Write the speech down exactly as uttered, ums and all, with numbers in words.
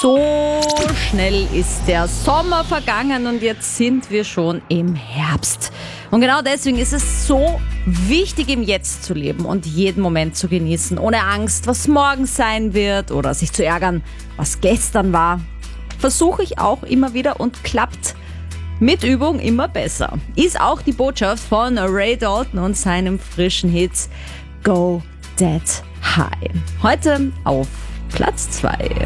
So schnell ist der Sommer vergangen und jetzt sind wir schon im Herbst. Und genau deswegen ist es so wichtig, im Jetzt zu leben und jeden Moment zu genießen, ohne Angst, was morgen sein wird oder sich zu ärgern, was gestern war. Versuche ich auch immer wieder und klappt mit Übung immer besser. Ist auch die Botschaft von Ray Dalton und seinem frischen Hit Go That High. Heute auf Platz zwei.